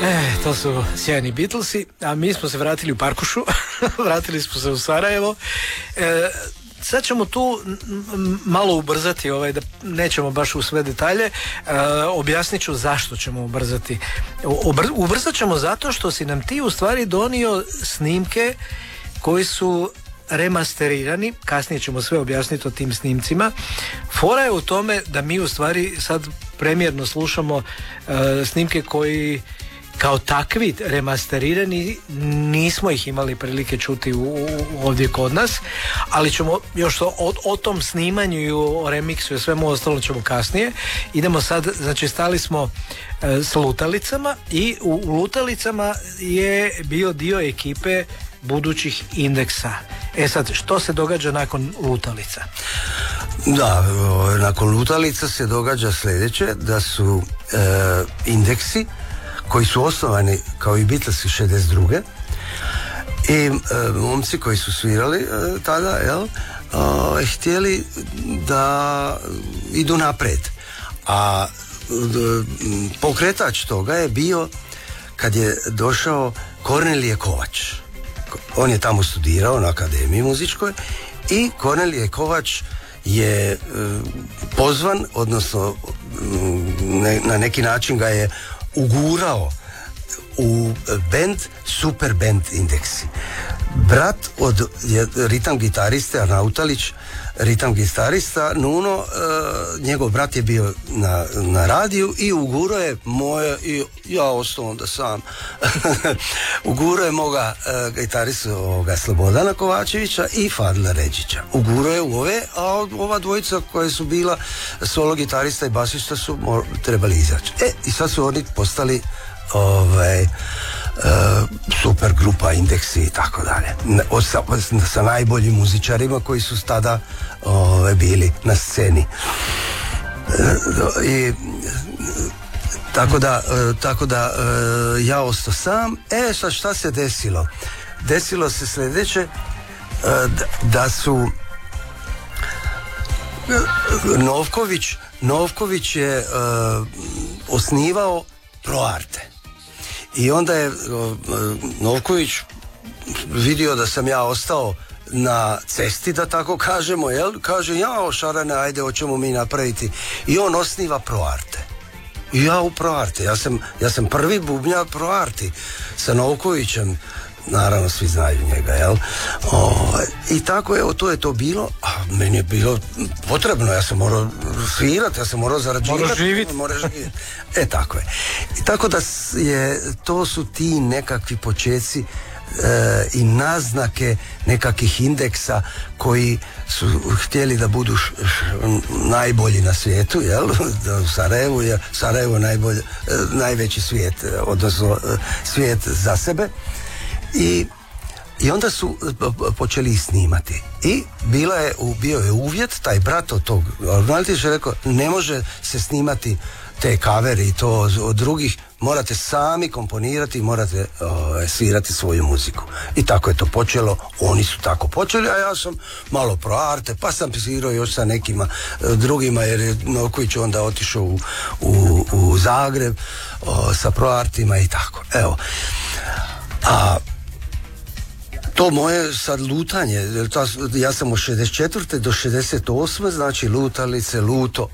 To su sjajni Beatlesi, a mi smo se vratili u Parkušu, vratili smo se u Sarajevo. Sad ćemo tu malo ubrzati, da nećemo baš u sve detalje. Objasnit ću zašto ćemo ubrzati. Ubrzat ćemo zato što si nam ti u stvari donio snimke koji su remasterirani, kasnije ćemo sve objasniti o tim snimcima. Fora je u tome da mi u stvari sad premijerno slušamo snimke koji kao takvi remasterirani, nismo ih imali prilike čuti ovdje kod nas, ali ćemo još o tom snimanju i o remiksu i svemu ostalo ćemo kasnije. Idemo sad, znači stali smo s Lutalicama i u Lutalicama je bio dio ekipe budućih Indeksa. Sad, što se događa nakon Lutalica? Da, nakon Lutalica se događa sljedeće, da su Indeksi, koji su osnovani kao i Beatlesi 62. I momci koji su svirali tada, htjeli da idu naprijed. A pokretač toga je bio kad je došao Kornelije Kovač. On je tamo studirao na akademiji muzičkoj i Kornelije Kovač je pozvan, odnosno na neki način ga je ugurao u band, super band Indeksi. Brat od ritam gitariste Arnautalić, ritam gitarista Nuno, njegov brat je bio na radiju i ugurao je moje, i ja ostao onda sam ugurao je moga gitaristu Slobodana Kovačevića i Fadla Ređića. Ugurao je u ove, a ova dvojica koje su bila solo gitarista i basista su trebali izaći. I sad su oni postali super grupa Indeksi i tako dalje, sa najboljim muzičarima koji su tada bili na sceni. I tako da ja ostao sam. Sad šta se desilo? Desilo se sljedeće, da su Novković je osnivao ProArte. I onda je Novković vidio da sam ja ostao na cesti, da tako kažemo, kaže, Šarane, ajde, hoćemo mi napraviti. I on osniva ProArte. I ja u ProArte, ja sam prvi bubnjar ProArti sa Novkovićem, naravno svi znaju njega, i tako je, to je to bilo, a meni je bilo potrebno, ja sam morao svirati, ja sam morao zarađivati, morao živjeti. Tako je. I tako da to su ti nekakvi počeci i naznake nekakvih Indeksa koji su htjeli da budu najbolji na svijetu, u Sarajevu je Sarajevo najveći svijet, odnosno svijet za sebe. I onda su počeli snimati. I bio je uvjet, taj brat od tog Arnaltića je rekao, ne može se snimati te kaveri i to od drugih, morate sami komponirati, morate svirati svoju muziku. I tako je to počelo, oni su tako počeli, a ja sam malo ProArte, pa sam svirao još sa nekima drugima, jer je Novković onda otišao u Zagreb sa ProArtima i tako. A to moje sad lutanje, ja sam od 64. do 68. znači Lutalice, Luto.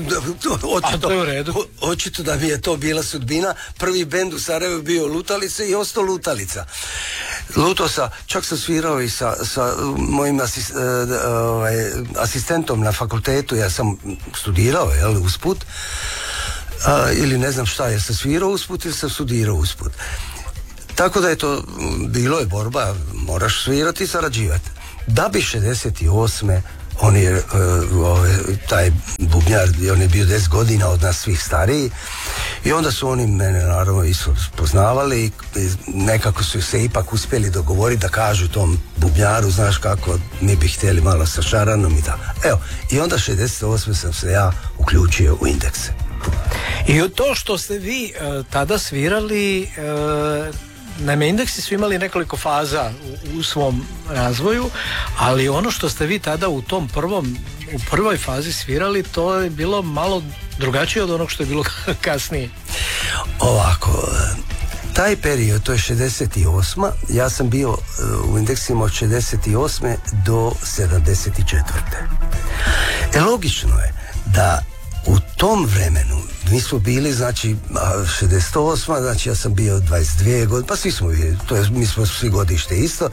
Očito da mi je to bila sudbina. Prvi bend u Sarajevu bio Lutalice i ostao Lutalica. Lutosa, čak sam svirao i sa mojim asistentom na fakultetu, ja sam studirao, usput. Ili ne znam šta, jer sam svirao usput ili sam studirao usput. Tako da je to, bilo je borba, moraš svirati i sarađivati. Da bi 68. on je, taj bubnjar, on je bio 10 godina od nas svih stariji i onda su oni mene naravno isto poznavali i nekako su se ipak uspjeli dogovoriti da kažu tom bubnjaru, znaš kako, mi bi htjeli malo sa Šaranom i tako. I onda 68. sam se ja uključio u Indekse. I to što ste vi tada svirali, naime, Indeksi su imali nekoliko faza u svom razvoju, ali ono što ste vi tada u prvoj fazi svirali, to je bilo malo drugačije od onog što je bilo kasnije. Ovako, taj period, to je 68. Ja sam bio u Indeksima od 68. do 74. Logično je da u tom vremenu mi smo bili, znači 68. znači ja sam bio 22 godine, pa svi smo bili, to je, mi smo svi godište isto,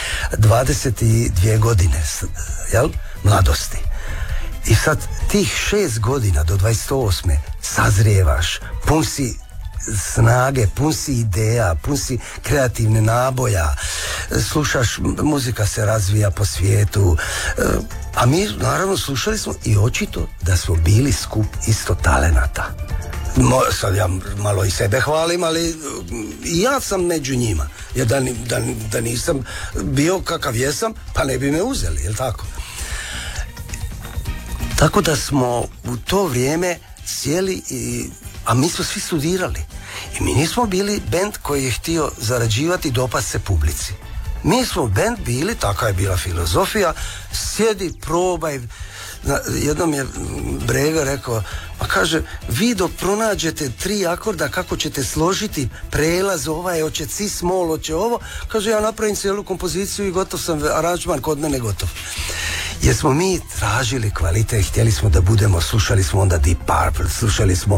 22 godine, jel, mladosti. I sad tih 6 godina do 28. sazrijevaš, pun si snage, pun si ideja, pun si kreativne naboja, slušaš, muzika se razvija po svijetu, a mi naravno slušali smo i očito da smo bili skup isto talenata. Sad ja malo i sebe hvalim, ali i ja sam među njima, jer da nisam bio kakav jesam, pa ne bi me uzeli, jel tako? Tako da smo u to vrijeme sjeli, a mi smo svi studirali. I mi nismo bili bend koji je htio zarađivati i dopast se publici. Mi smo bend bili, taka je bila filozofija, sjedi, probaj. Jednom je Brega rekao, pa kaže, vi dok pronađete 3 akorda, kako ćete složiti prelaz, ovaj, hoće cis mol, hoće ovo, kaže, ja napravim cijelu kompoziciju i gotov sam, aranžman kod mene gotov. Jer smo mi tražili kvalitet, htjeli smo da budemo, slušali smo onda Deep Purple, slušali smo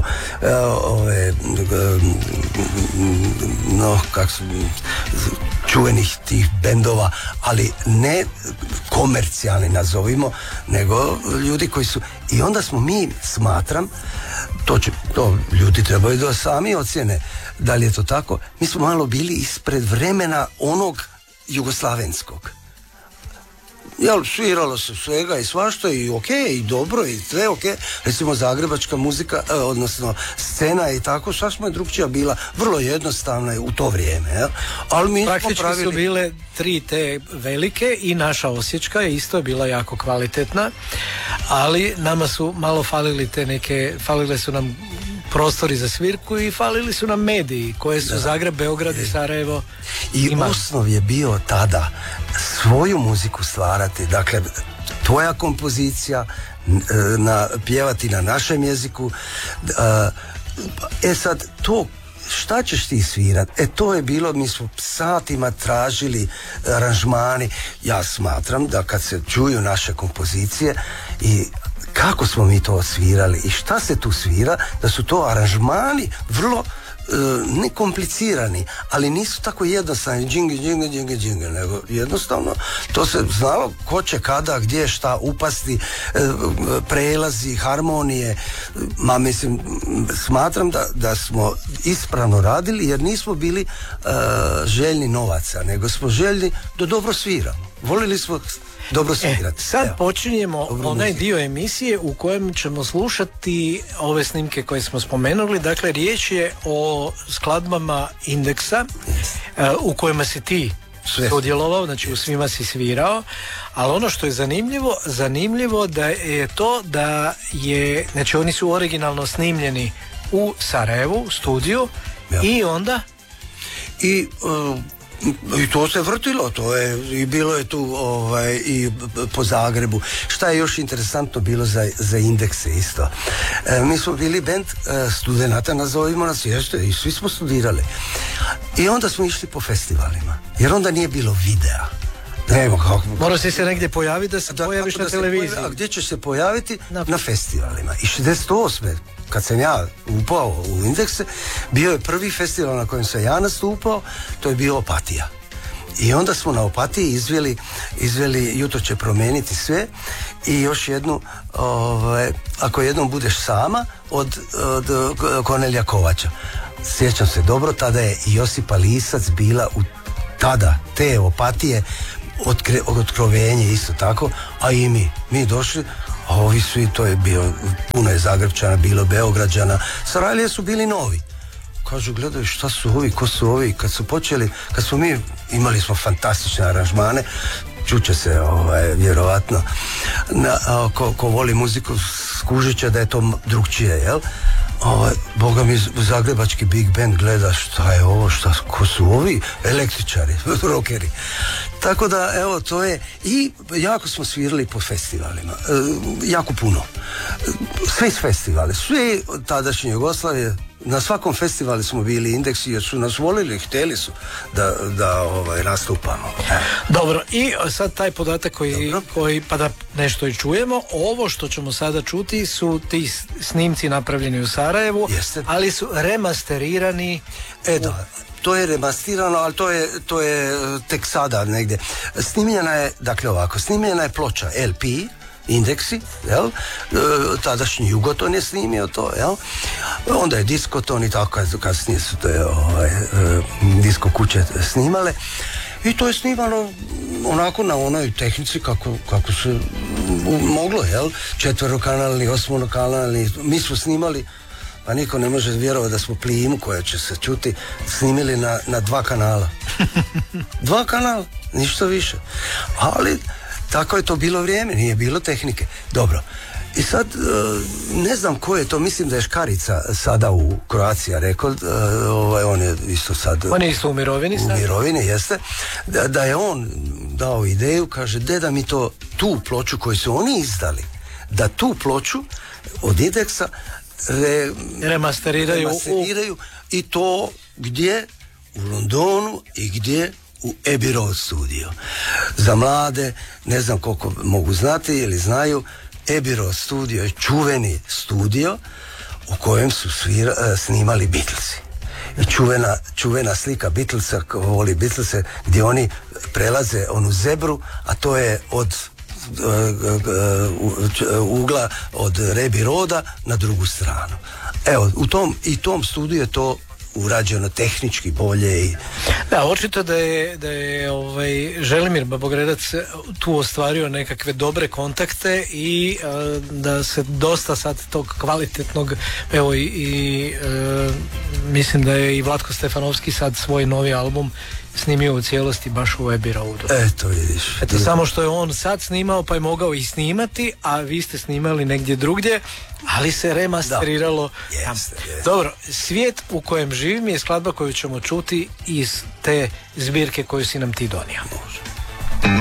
čuvenih tih bendova, ali ne komercijalni nazovimo, nego ljudi koji su, i onda smo mi, smatram, to ljudi trebaju da sami ocjene da li je to tako, mi smo malo bili ispred vremena onog jugoslavenskog. Jel, sviralo se svega i svašta i okej, i dobro, i sve okej. Recimo zagrebačka muzika, odnosno scena i tako, sasvim je drugčija bila, vrlo jednostavna u to vrijeme, jel? Ali mi praktički su bile 3 te velike i naša osječka je isto bila jako kvalitetna, ali nama su malo falile su nam prostori za svirku i falili su nam mediji koje su Zagreb, Beograd i Sarajevo imali. Osnov je bio tada svoju muziku stvarati, dakle tvoja kompozicija, pjevati na našem jeziku. Sad to šta ćeš ti svirat? To je bilo, mi smo satima tražili aranžmani. Ja smatram da kad se čuju naše kompozicije i kako smo mi to svirali i šta se tu svira, da su to aranžmani vrlo nekomplicirani, ali nisu tako jednostavni, džinge, nego jednostavno to se znalo ko će kada, gdje, šta upasti, prelazi, harmonije. Mislim, smatram da smo ispravno radili, jer nismo bili željni novaca, nego smo željni da dobro sviramo. Volili smo dobro svirati. Sad počinjemo onaj dio emisije u kojem ćemo slušati ove snimke koje smo spomenuli. Dakle, riječ je o skladbama Indeksa, u kojima si ti sudjelovao, znači u svima si svirao, ali ono što je zanimljivo da je to da je, znači oni su originalno snimljeni u Sarajevu, u studiju, i onda i to se vrtilo, to je i bilo je tu i po Zagrebu. Šta je još interesantno bilo za Indekse isto? Mi smo bili band studenata, nazovimo nas, i svi smo studirali. I onda smo išli po festivalima, jer onda nije bilo videa. Morao si se negdje pojaviti da se pojaviš na televiziji. A gdje ćeš se pojaviti? Na festivalima. I 68. kad sam ja upao u Indekse, bio je prvi festival na kojem sam ja nastupao, to je bio Opatija. I onda smo na Opatiji izveli Jutro će promijeniti sve i još jednu, ako jednom budeš sama, od Kornelija Kovača. Sjećam se dobro, tada je i Josipa Lisac bila u tada te Opatije, otkrovenje isto tako, a i mi došli, a ovi svi, to je bio, puno je Zagrebčana, bilo Beograđana, Sarajlije su bili novi. Kažu, gledaju šta su ovi, ko su ovi, kad smo mi, imali smo fantastične aranžmane, čuće se vjerovatno, ko voli muziku skužit će da je to drugčije, jel? Boga mi zagrebački big band gleda šta je ovo, ko su ovi električari, rockeri. Tako da, evo, to je, i jako smo svirali po festivalima, jako puno. Svi festivali, svi tadašnje Jugoslavije, Na svakom festivalu smo bili Indeksi jer su nas volili, htjeli su da nastupamo. Dobro, i sad taj podatak koji pa da nešto i čujemo, ovo što ćemo sada čuti su ti snimci napravljeni u Sarajevu. Jeste. Ali su remasterirani. Da, to je remasterirano, ali to je tek sada negdje. Snimljena je ploča LP, Indeksi, jel? Tadašnji Jugoton je snimio to, jel? Onda je Diskoton i tako kasnije su te disko kuće snimale i to je snimano onako na onoj tehnici kako se moglo, jel? 4-kanalni, 8-kanalni, mi smo snimali, pa niko ne može vjerovati da smo Plimu koja će se čuti snimili na 2 kanala. 2 kanala, ništa više. Ali tako je to bilo vrijeme, nije bilo tehnike. Dobro, i sad ne znam ko je to, mislim da je Škarica sada u Croatia Record, on je isto sad... On je isto u mirovini sad? U mirovini, jeste. Da je on dao ideju, kaže, da mi tu ploču koju su oni izdali, da tu ploču od Indeksa remasteriraju i to gdje? U Londonu i gdje? U Abbey Road studio. Za mlade, ne znam koliko mogu znati ili znaju, Abbey Road studio je čuveni studio u kojem su snimali Beatlesi. I čuvena slika Beatlesa, ko voli Beatlese, gdje oni prelaze onu zebru, a to je od ugla od Abbey Roada na drugu stranu. Evo, u tom studiju je to urađeno tehnički bolje i... Da, očito da je Želimir Babogredac tu ostvario nekakve dobre kontakte i da se dosta sad tog kvalitetnog, evo i mislim da je i Vlatko Stefanovski sad svoj novi album snimio u cijelosti baš u Abbey Roadu. Eto vidiš. Eto, samo što je on sad snimao pa je mogao i snimati, a vi ste snimali negdje drugdje, ali se remasteriralo. Jeste. Dobro, Svijet u kojem živim je skladba koju ćemo čuti iz te zbirke koju si nam ti donio. Može.